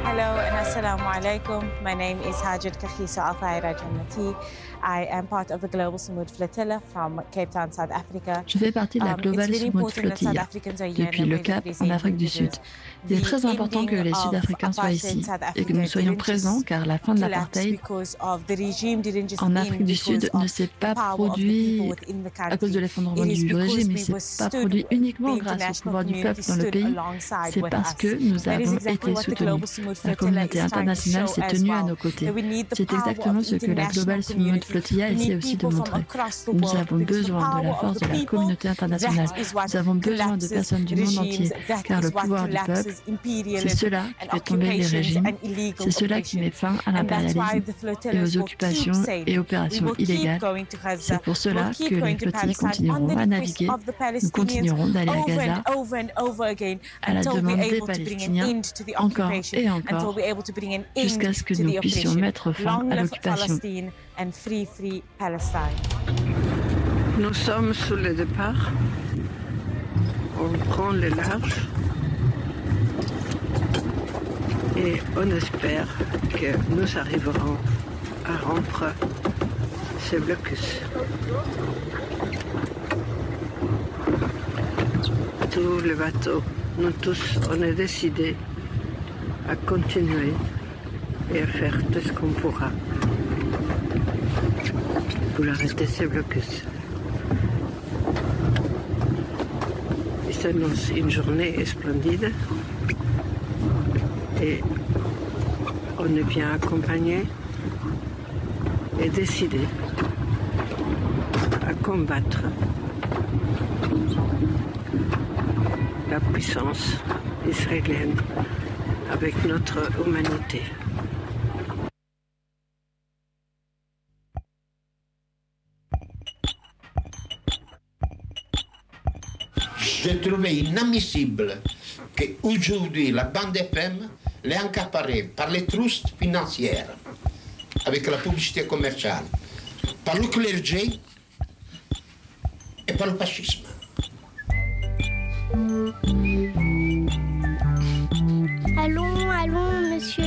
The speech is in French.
Hello and assalamu alaikum. My name is Hajat Kakhisa Al-Tahira Jannati. I am part of the Global Sumud Flotilla from Cape Town, South Africa. Je fais partie de la Global Sumud Flotilla depuis le Cap en Afrique du Sud. Il est très important que les Sud-Africains soient ici et que nous soyons présents car la fin de l'apartheid en Afrique du Sud ne s'est pas produit à cause de l'effondrement du régime, mais ne s'est pas produit uniquement grâce au pouvoir du peuple dans le pays. C'est parce que nous avons été soutenus. La communauté internationale s'est tenue à nos côtés. C'est exactement ce que la Global Sumud Flotilla essaie aussi de montrer. Nous avons besoin de la force de la communauté internationale. Nous avons besoin de personnes du monde entier, car le pouvoir du peuple, c'est cela qui fait tomber les régimes, c'est cela qui met fin à l'impérialisme et aux occupations et opérations illégales. C'est pour cela que les flottilles continueront à naviguer, nous continuerons d'aller à Gaza à la demande des Palestiniens, encore et encore, jusqu'à ce que nous puissions mettre fin à l'occupation. Nous sommes sous le départ. On prend le large et on espère que nous arriverons à rompre ce blocus. Tous les bateaux, nous tous, on est décidés à continuer et à faire tout ce qu'on pourra pour arrêter ce blocus. Il s'annonce une journée splendide et on est bien accompagné et décidé à combattre la puissance israélienne avec notre humanité. Je trouvais inadmissible qu'aujourd'hui la bande FM l'ait accaparée par les trusts financières, avec la publicité commerciale, par le clergé et par le fascisme. Allons